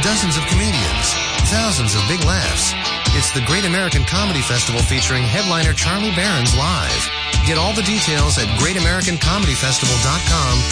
dozens of comedians, thousands of big laughs. It's the Great American Comedy Festival featuring headliner Charlie Barron's live. Get all the details at greatamericancomedyfestival.com